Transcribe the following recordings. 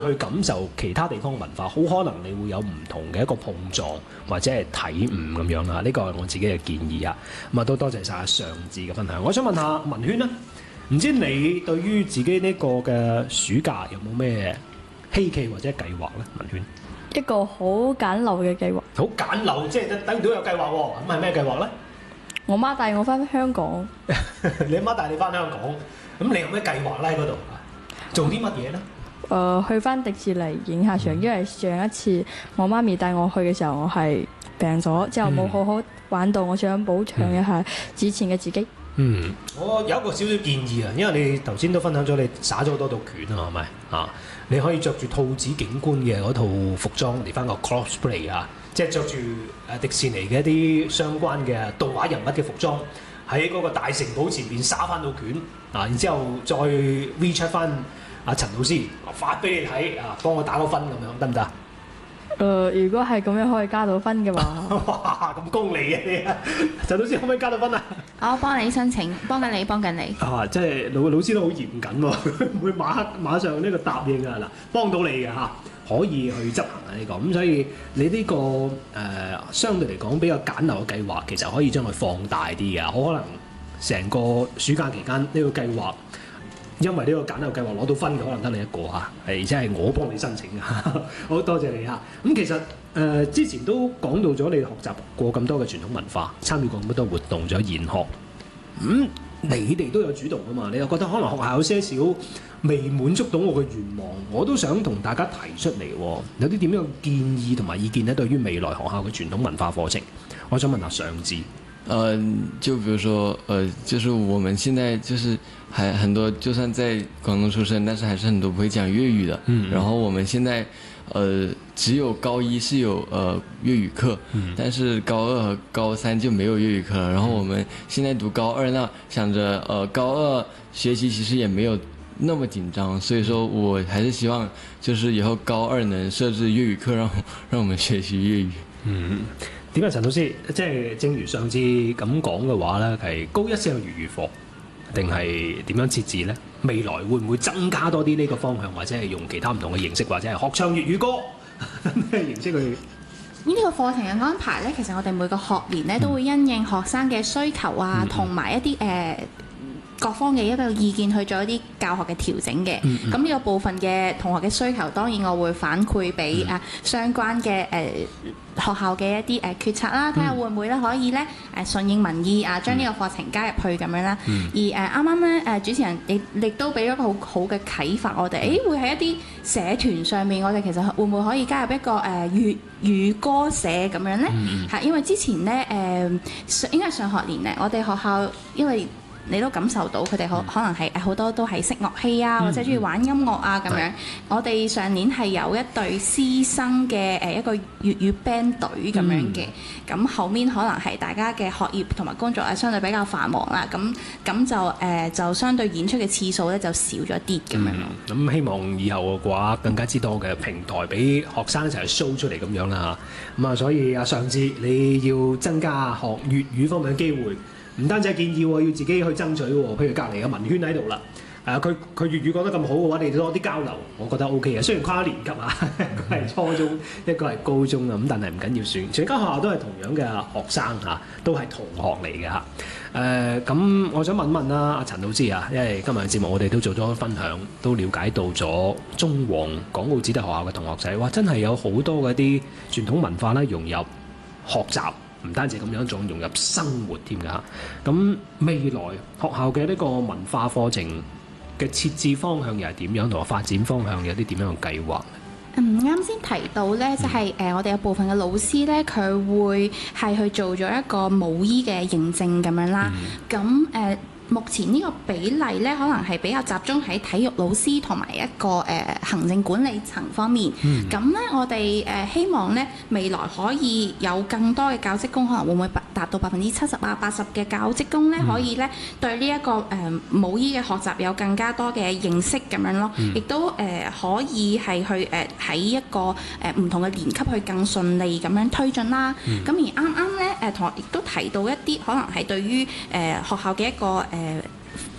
去感受其他地方文化，好可能你會有唔同嘅一個碰撞或者係體悟咁樣啦。呢個係我自己嘅建議啊。咁啊都多謝晒阿尚智嘅分享。我想問下文軒啦，唔知你對於自己呢個嘅暑假有冇咩希冀或者計劃咧？文軒一個好簡陋嘅計劃。 好簡陋，即係等唔到有計劃喎。咁係咩計劃咧？ 我媽帶我翻香港。 你阿媽帶你翻香港，咁你有咩計劃咧？喺嗰度做啲乜嘢咧？ 去翻迪士尼影下相，因為上一次我媽咪帶我去嘅時候，我係病咗，之後冇好好玩到，我想補償一下之前嘅自己。 我有一個少少建議啊，因為你頭先都分享咗你耍咗好多套拳啊，係咪啊？你可以着住兔子警官嘅嗰套服裝嚟翻個 cosplay 啊，即係着住迪士尼嘅一啲相關嘅動畫人物嘅服裝，喺嗰個大城堡前邊耍翻套拳啊，然之後再 WeChat 翻阿陳老師發俾你睇啊，幫我打個分咁樣得唔得？ 如果係咁樣可以加到分嘅話， 哇咁功利嘅你啊！陳老師可唔可以加到分啊？ 我幫你申請，幫緊你。 即係老師都好嚴謹喎，唔會馬上呢個答應啊！嗱，幫到你嘅嚇，可以去執行啊呢個。咁所以你呢個相對嚟講比較簡陋嘅計劃，其實可以將佢放大啲嘅。好可能成個暑假期間呢個計劃，因為呢個簡陋計劃攞到分嘅可能得你一個嚇，而且係我幫你申請嘅。好多謝你嚇。咁其實之前都講到咗你學習過咁多嘅傳統文化，參與過咁多活動，仲有研學。你哋都有主動㗎嘛？你又覺得可能學校有些少未滿足到我嘅願望，我都想同大家提出嚟喎。有啲點樣嘅建議同埋意見咧？對於未來學校嘅傳統文化課程，我想問下尚智。 就比如說，就是我們現在就是還很多，就算在廣東出生，但是還是很多不會講粵語的。然後我們現在，只有高一是有粵語課，但是高二和高三就沒有粵語課了。然後我們現在讀高二，那想着高二學習其實也沒有那麼緊張，所以說我還是希望就是以後高二能設置粵語課，讓我們學習粵語。 點解陳老師即係正如上次咁講嘅話咧，係高一先有粵語課，定係點樣設置咧？未來會唔會增加多啲呢個方向，或者係用其他唔同嘅形式，或者係學唱粵語歌咩形式去？ 呢個課程嘅安排咧，其實我哋每個學年咧都會因應學生嘅需求啊，同埋一啲各方嘅一個意見去做一啲教學嘅調整嘅。咁呢個部分嘅同學嘅需求，當然我會反饋俾相關嘅學校嘅一啲決策啦，睇下會唔會咧可以咧順應民意將呢個課程加入去咁樣啦。而啱啱咧主持人亦都俾咗一個好好嘅啟發我哋，會喺一啲社團上面，我哋其實會唔會可以加入一個粵語歌社咁樣咧？因為之前咧應該係上學年咧，我哋學校因為你都感受到佢哋可能係好多都係識樂器啊，或者中意玩音樂啊咁樣。我哋上年係有一隊師生嘅一個粵語 band 隊咁樣嘅，咁後面可能係大家嘅學業同埋工作相對比較繁忙啦，咁就相對演出嘅次數咧就少咗啲咁樣咯。 咁希望以後嘅話更加之多嘅平台俾學生一齊 show 出嚟咁樣啦嚇。咁啊，所以上次你要增加學粵語方面嘅機會。唔單止係建議喎，要自己去爭取喎。譬如隔離嘅文軒喺度啦，佢粵語講得咁好嘅話，你哋多啲交流，我覺得 O K 嘅。雖然跨年級啊，一個係初中，一個係高中啊，咁但係唔緊要算。全間學校都係同樣嘅學生嚇，都係同學嚟嘅嚇。咁我想問啦，阿陳老師啊，因為今日嘅節目我哋都做咗分享，都了解到咗中皇港澳子弟學校嘅同學仔，哇！真係有好多嗰啲傳統文化咧融入學習。唔單止咁樣，仲融入生活添㗎。咁未來學校嘅呢個文化課程嘅設置方向又係點樣，同埋發展方向有啲點樣嘅計劃？ 啱先提到咧，就係我哋有部分嘅老師咧，佢會係去做咗一個母醫嘅認證咁樣啦。咁目前呢個比例咧，可能係比較集中喺體育老師同埋一個行政管理層方面。咁咧，我哋希望咧未來可以有更多嘅教職工，可能會唔會達到70%啊、80%嘅教職工咧，可以咧對呢一個母醫嘅學習有更加多嘅認識咁樣咯。亦都可以係去喺一個唔同嘅年級去更順利咁樣推進啦。咁而啱啱咧同學亦都提到一啲可能係對於學校嘅一個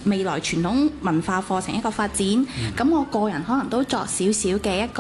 未來傳統文化課程一個發展。咁我個人可能都作少少嘅一個